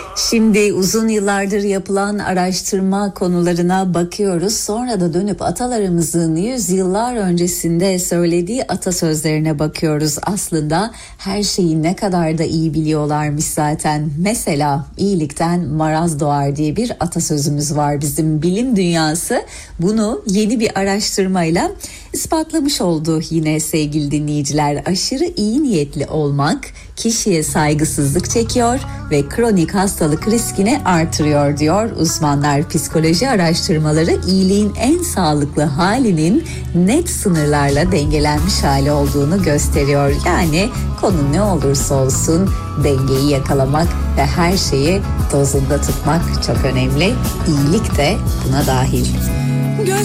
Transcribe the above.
Şimdi uzun yıllardır yapılan araştırma konularına bakıyoruz. Sonra da dönüp atalarımızın yüzyıllar öncesinde söylediği atasözlerine bakıyoruz. Aslında her şeyi ne kadar da iyi biliyorlarmış zaten. Mesela iyilikten maraz doğar diye bir atasözümüz var. Bizim bilim dünyası bunu yeni bir araştırmayla ispatlamış oldu yine sevgili dinleyiciler. Aşırı iyi niyetli olmak kişiye saygısızlık çekiyor ve kronik hastalık riskini artırıyor diyor uzmanlar. Psikoloji araştırmaları iyiliğin en sağlıklı halinin net sınırlarla dengelenmiş hali olduğunu gösteriyor. Yani konu ne olursa olsun dengeyi yakalamak ve her şeyi dozunda tutmak çok önemli. İyilik de buna dahil.